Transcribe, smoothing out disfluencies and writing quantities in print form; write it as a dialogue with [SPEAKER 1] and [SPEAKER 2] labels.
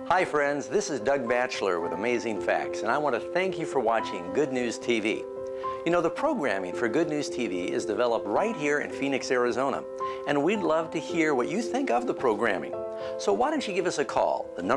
[SPEAKER 1] Hi friends, this is Doug Batchelor with Amazing Facts, and I want to thank you for watching Good News TV. You know, the programming for Good News TV is developed right here in Phoenix, Arizona, and we'd love to hear what you think of the programming. So why don't you give us a call? The number